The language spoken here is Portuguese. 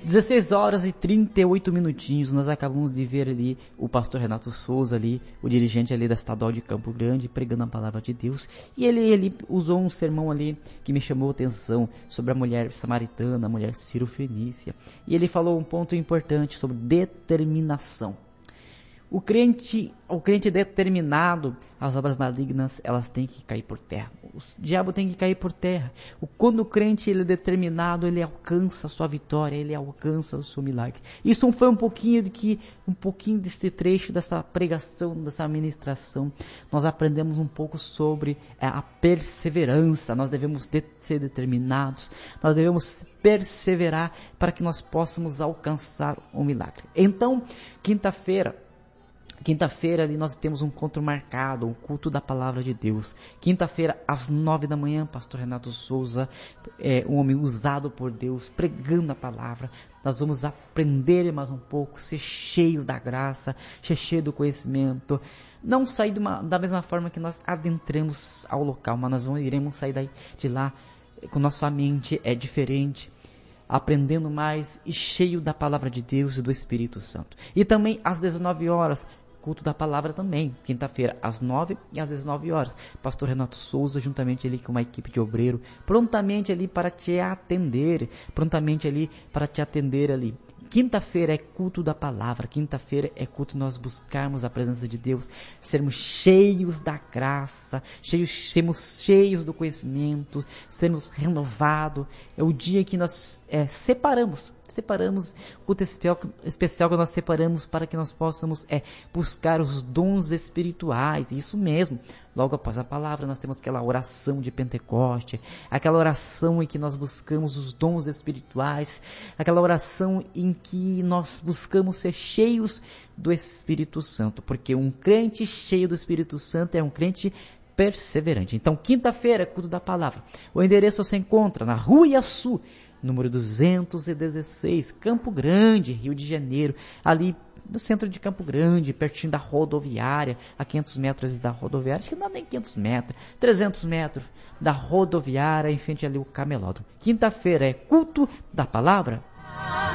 16 horas e 38 minutinhos, nós acabamos de ver ali o pastor Renato Souza ali, o dirigente ali da Estadual de Campo Grande, pregando a palavra de Deus. E ele usou um sermão ali que me chamou a atenção sobre a mulher samaritana, a mulher Ciro-Fenícia. E ele falou um ponto importante sobre determinação. O crente determinado, as obras malignas, elas têm que cair por terra. O diabo tem que cair por terra. Quando o crente ele é determinado, ele alcança a sua vitória, ele alcança o seu milagre. Isso foi um pouquinho desse trecho, dessa pregação, dessa ministração. Nós aprendemos um pouco sobre a perseverança. Nós devemos ser determinados, nós devemos perseverar para que nós possamos alcançar o milagre. Então, quinta-feira ali nós temos um encontro marcado, um culto da palavra de Deus. Quinta-feira às 9 da manhã, pastor Renato Souza, um homem usado por Deus, pregando a palavra. Nós vamos aprender mais um pouco, ser cheios da graça, ser cheios do conhecimento. Não sair da mesma forma que nós adentramos ao local, mas nós iremos sair de lá com nossa mente diferente, aprendendo mais e cheio da palavra de Deus e do Espírito Santo. E também às 19 horas, culto da palavra também, quinta-feira às 9 e às 19 horas. Pastor Renato Souza, juntamente ali com uma equipe de obreiro, prontamente ali para te atender ali. Quinta-feira é culto da palavra, quinta-feira é culto nós buscarmos a presença de Deus, sermos cheios da graça, sermos cheios do conhecimento, sermos renovados. É o dia que nós separamos o culto especial que nós separamos para que nós possamos buscar os dons espirituais. Isso mesmo, logo após a palavra nós temos aquela oração de Pentecoste, aquela oração em que nós buscamos os dons espirituais, aquela oração em que nós buscamos ser cheios do Espírito Santo, porque um crente cheio do Espírito Santo é um crente perseverante. Então, quinta-feira, culto da palavra. O endereço você encontra na Rua Iaçu, número 216, Campo Grande, Rio de Janeiro, ali no centro de Campo Grande, pertinho da rodoviária, a 500 metros da rodoviária, acho que não dá nem 500 metros, 300 metros da rodoviária, em frente ali o Camelódromo. Quinta-feira é culto da palavra.